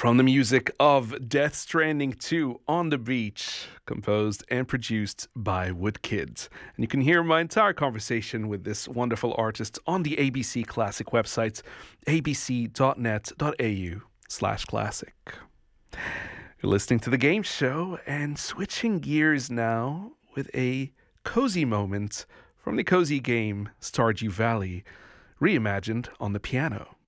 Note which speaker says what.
Speaker 1: From the music of Death Stranding 2 On the Beach, composed and produced by Woodkid. And you can hear my entire conversation with this wonderful artist on the ABC Classic website, abc.net.au/classic. You're listening to The Game Show and switching gears now with a cozy moment from the cozy game Stardew Valley, reimagined on the piano.